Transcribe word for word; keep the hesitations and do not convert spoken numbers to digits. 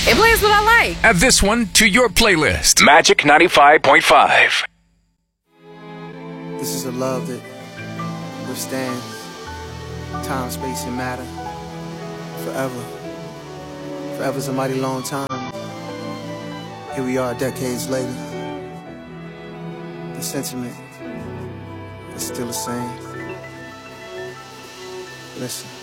It plays what I like. Add this one to your playlist. Magic ninety-five point five. This is a love that withstands time, space, and matter forever. Forever's a mighty long time. Here we are decades later. The sentiment is still the same. Listen.